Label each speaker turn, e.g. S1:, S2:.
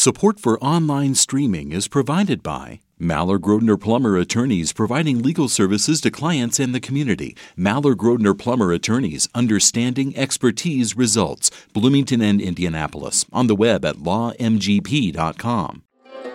S1: Support for online streaming is provided by Maller Grodner Plummer Attorneys, providing legal services to clients and the community. Maller Grodner Plummer Attorneys, understanding expertise results. Bloomington and Indianapolis. On the web at lawmgp.com.